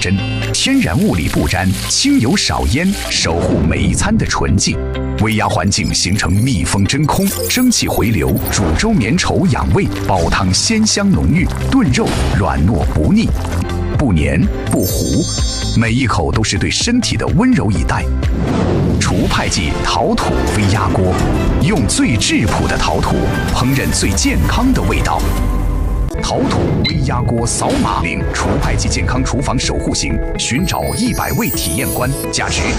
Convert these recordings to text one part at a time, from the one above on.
针，天然物理不沾，轻油少烟，守护每一餐的纯净。微压环境形成密封真空，蒸汽回流，煮粥绵稠养胃，煲汤鲜香浓郁，炖肉软糯不腻，不黏不糊，每一口都是对身体的温柔以待。厨派记陶土微压锅，用最质朴的陶土烹饪最健康的味道。陶土微压锅扫码领厨派记健康厨房守护型，寻找100位体验官，价值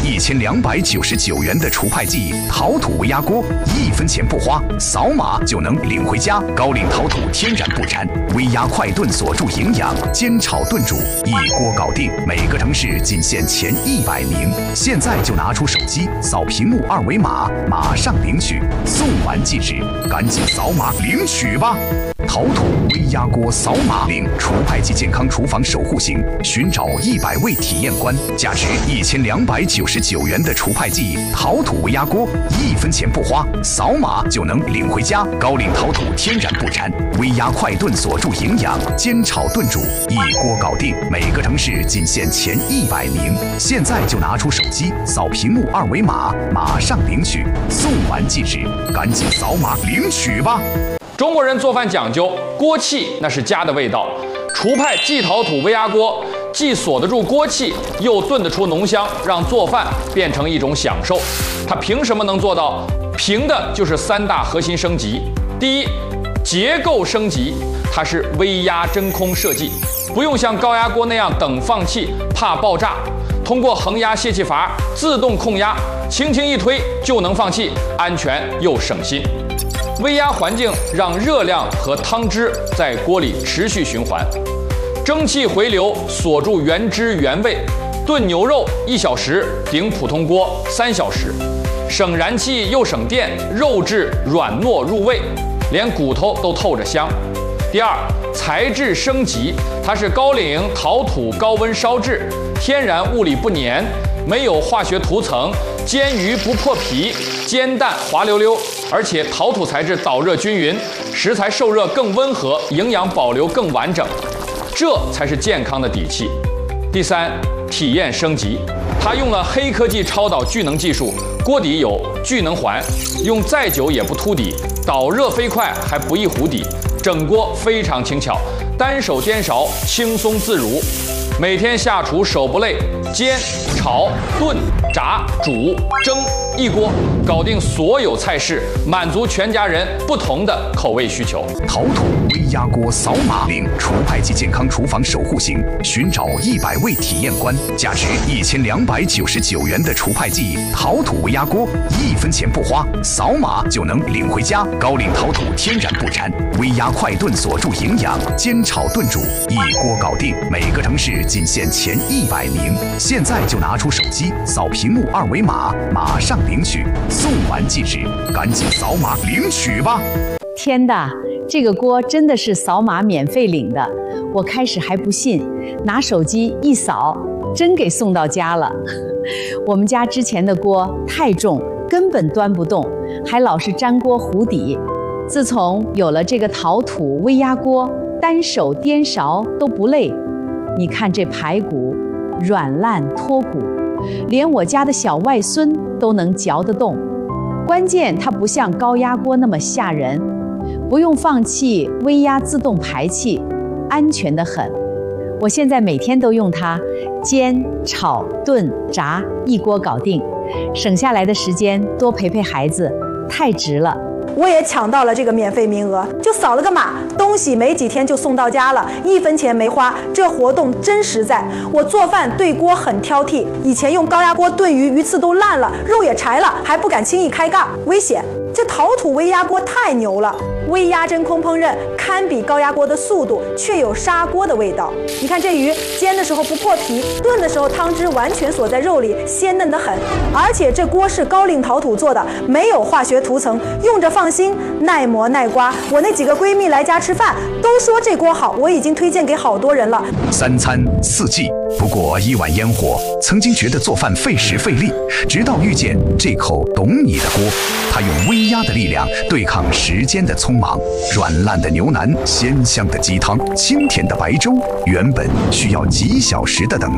1299元的厨派记陶土微压锅，1分钱不花，扫码就能领回家。高岭陶土天然不粘，微压快炖锁住营养，煎炒炖煮一锅搞定。每个城市仅限前100名，现在就拿出手机扫屏幕2维码，马上领取，送完即止，赶紧扫码领取吧！陶土微压锅扫码领厨派记健康厨房守护型，寻找100位体验官，价值1299元的厨派记陶土微压锅，1分钱不花，扫码就能领回家。高岭陶土天然不粘，微压快炖锁住营养，煎炒炖煮一锅搞定。每个城市仅限前100名，现在就拿出手机扫屏幕2维码，马上领取，送完即止，赶紧扫码领取吧！ 中国人做饭讲究锅气，那是家的味道。厨派记陶土微压锅既锁得住锅气，又炖得出浓香，让做饭变成一种享受。它凭什么能做到？凭的就是3大核心升级。第一，结构升级，它是微压真空设计，不用像高压锅那样等放气，怕爆炸。通过恒压泄气阀自动控压，轻轻一推就能放气，安全又省心。微压环境让热量和汤汁在锅里持续循环，蒸汽回流锁住原汁原味。炖牛肉1小时顶普通锅3小时，省燃气又省电，肉质软糯入味，连骨头都透着香。第二，材质升级，它是高岭陶土高温烧制，天然物理不粘，没有化学涂层，煎鱼不破皮，煎蛋滑溜溜，而且陶土材质导热均匀，食材受热更温和，营养保留更完整，这才是健康的底气。第三，体验升级，它用了黑科技超导聚能技术，锅底有聚能环，用再久也不凸底，导热飞快还不易糊底，整锅非常轻巧，单手颠勺轻松自如。每天下厨手不累，煎、炒、炖、炸、煮、蒸，一锅搞定所有菜式，满足全家人不同的口味需求。 陶土微压锅扫码领厨派记健康厨房守护型，寻找100位体验官，价值1299元的厨派记陶土微压锅，1分钱不花，扫码就能领回家。高岭陶土天然不粘，微压快炖锁住营养，煎炒炖煮一锅搞定。每个城市仅限前100名，现在就拿出手机扫屏幕2维码，马上领取，送完即止，赶紧扫码领取吧！ 天的，这个锅真的是扫码免费领的，我开始还不信，拿手机一扫，真给送到家了。我们家之前的锅太重，根本端不动，还老是粘锅糊底。自从有了这个陶土微压锅，单手颠勺都不累。你看这排骨软烂脱骨，连我家的小外孙都能嚼得动。关键它不像高压锅那么吓人，不用放气，微压自动排气，安全得很。我现在每天都用它煎、炒、炖、炸，一锅搞定，省下来的时间多陪陪孩子，太值了。 我也抢到了这个免费名额，就扫了个码，东西没几天就送到家了，1分钱没花，这活动真实在。我做饭对锅很挑剔，以前用高压锅炖鱼，鱼刺都烂了，肉也柴了，还不敢轻易开盖，危险。这陶土微压锅太牛了，微压真空烹饪堪比高压锅的速度，却有砂锅的味道。你看这鱼煎的时候不破皮，炖的时候汤汁完全锁在肉里，鲜嫩得很。而且这锅是高岭陶土做的，没有化学涂层，用着放心，耐磨耐刮。我那几个闺蜜来家吃饭都说这锅好，我已经推荐给好多人了。 3餐4季，不过1碗烟火。曾经觉得做饭费时费力，直到遇见这口懂你的锅，它用微压的力量对抗时间的匆忙，软烂的牛腩，鲜香的鸡汤，清甜的白粥，原本需要几小时的等